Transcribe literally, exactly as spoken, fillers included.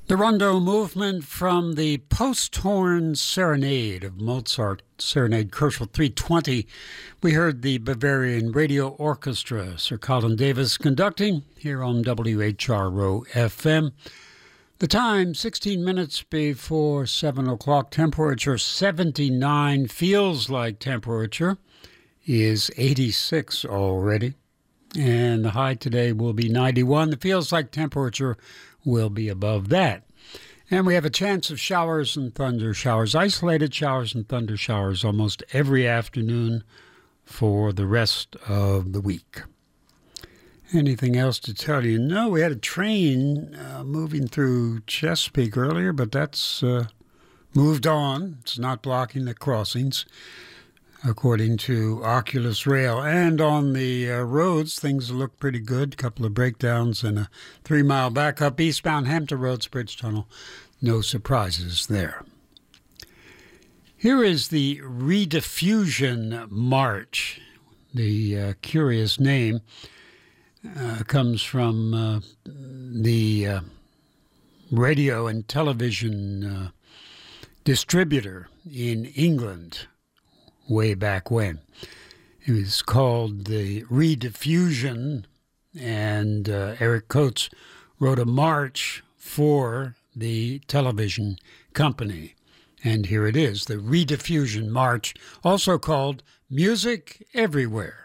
The Rondo movement from the post-horn serenade of Mozart, Serenade Koszul three twenty. We heard the Bavarian Radio Orchestra, Sir Colin Davis conducting here on W H R O F M. The time, sixteen minutes before seven o'clock. Temperature seventy-nine. Feels like temperature is eighty-six already. And the high today will be ninety-one. The feels like temperature will be above that. And we have a chance of showers and thunder showers, isolated showers and thunder showers almost every afternoon for the rest of the week. Anything else to tell you? No, we had a train uh, moving through Chesapeake earlier, but that's uh, moved on. It's not blocking the crossings, according to Oculus Rail. And on the uh, roads, things look pretty good. A couple of breakdowns and a three-mile backup eastbound Hampton Roads Bridge Tunnel. No surprises there. Here is the Rediffusion March. The uh, curious name uh, comes from uh, the uh, radio and television uh, distributor in England, way back when. It was called the Rediffusion, and uh, Eric Coates wrote a march for the television company. And here it is, the Rediffusion March, also called Music Everywhere.